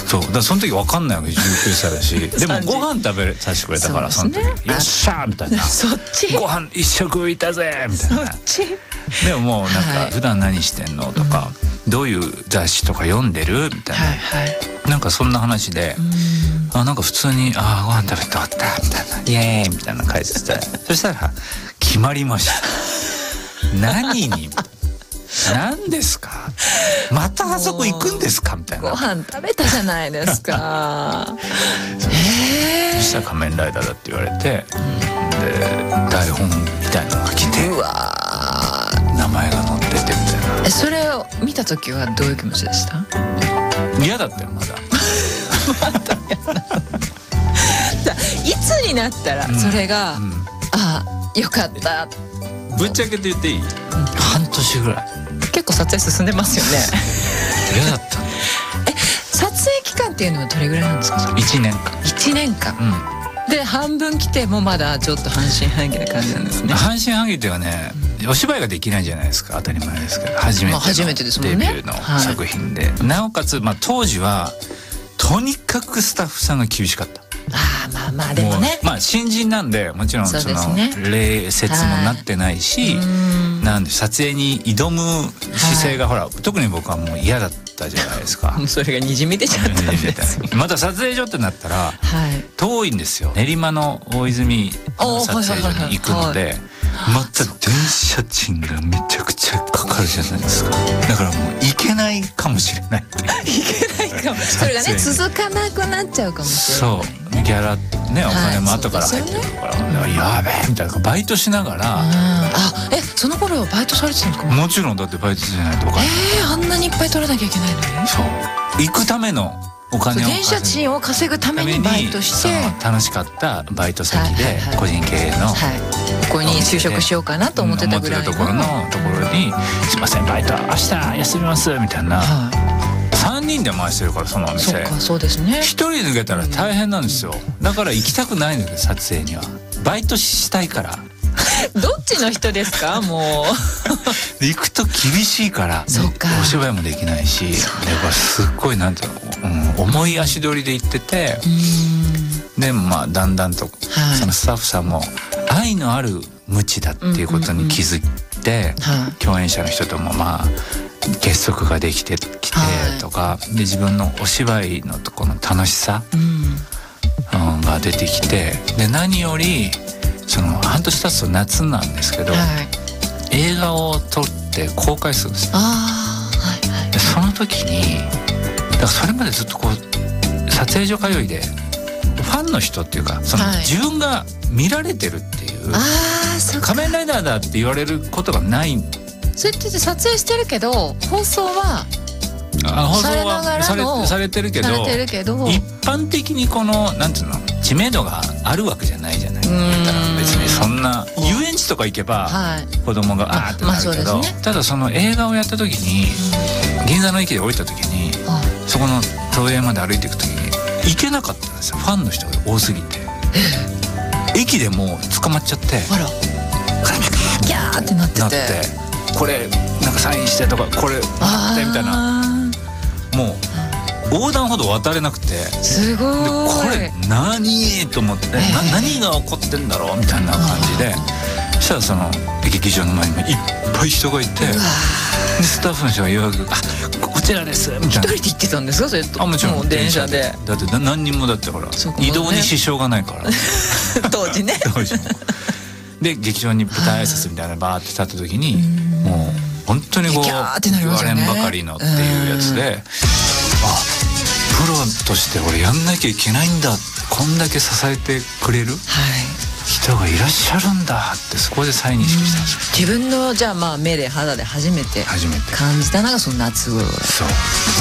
そうだからその時分かんないわけ、19歳だしでもご飯食べさせてくれたから、その時よっしゃーみたいなそっちご飯一食浮いたぜみたいな。でももうなんか普段何してんのとか、どういう雑誌とか読んでるみたいな、なんかそんな話で、なんか普通にご飯食べて終わったみたいな、イエーイみたいな返してて、そしたら決まりました何に何ですか、またあそこ行くんですかみたいな。 ご飯食べたじゃないですかそしたら仮面ライダーだって言われて、で台本みたいなのが来て、 うわ名前が載っててみたいな。 それを見た時はどういう気持ちでした？ 嫌だったよまだいつになったらそれが、よかった、 ぶっちゃけて言っていい、半年ぐらい結構撮影進んでますよね嫌だった撮影期間っていうのはどれぐらいなんですか ？1年間。 1年間、で半分来てもまだちょっと半信半疑な感じなんですね。 半信半疑っていうかね、お芝居ができないじゃないですか、当たり前ですけど、初めてのデビューの作品で、なおかつ、当時はとにかくスタッフさんが厳しかった。 まあでもね、 新人なんでもちろんその礼節もなってないし、なんで撮影に挑む姿勢がほら、特に僕はもう嫌だったじゃないですかそれがにじみ出ちゃったんですまた撮影所ってなったら遠いんですよ。練馬の大泉の撮影所に行くので、また電車賃がめちゃくちゃかかるじゃないですか。だからもう行けないかもしれない行けないかも、それがね続かなくなっちゃうかもしれない、 そうギャラね、お金も後から入ってるから、やべえみたいな、バイトしながら、 その頃はバイトされてたんですか？ もちろん、だってバイトじゃないとか、 あんなにいっぱい取らなきゃいけないのに、 そう行くためのお金を電車賃を稼ぐためにバイトして、 楽しかったバイト先で個人経営の、 ここに就職しようかなと思ってたぐらいのところに「すいませんバイト明日休みます」みたいな、3人で回してるから、そのお店。 そうですね。1 人抜けたら大変なんですよ。だから行きたくないのよ、撮影には。バイトしたいからどっちの人ですか？もう行くと厳しいから、お芝居もできないし、だからすっごいなんていうの、重い足取りで行ってて、でだんだんとそのスタッフさんも愛のある無知だっていうことに気づいて、共演者の人とも結束ができてきてとかで、自分のお芝居のところの楽しさが出てきて、で何よりその半年経つと夏なんですけど、映画を撮って公開するんですよ。でその時にだからそれまでずっとこう撮影所通いでファンの人っていうか、その自分が見られてるっていう、仮面ライダーだって言われることがない。 それって撮影してるけど放送はされてるけど、一般的にこのなんていうの、知名度があるわけじゃないじゃない。別にそんな遊園地とか行けば子供がってなるけど、ただその映画をやった時に銀座の駅で降りた時にそこの東映まで歩いていく時に行けなかったんですよ、ファンの人が多すぎて。駅でもう捕まっちゃって、 ギャーってなってて、 これなんかサインしてとか、これってみたいな、もう横断歩道渡れなくて、 すごい、 でこれ何と思って、何が起こってんだろうみたいな感じで、そしたらその劇場の前にいっぱい人がいて、でスタッフの人がよく「こちらです」みたいな。 一人で行ってたんですか？それともちろん電車で。 だって何人もだってほら、移動に支障がないから当時ねで劇場に舞台挨拶みたいなのバーって立った時に、もう本当にこう言われんばかりのっていうやつで、プロとして俺やんなきゃいけないんだ、こんだけ支えてくれる人がいらっしゃるんだって、そこで再認識したんですよ。 自分のじゃあ目で肌で初めて感じたのがその夏頃。 そう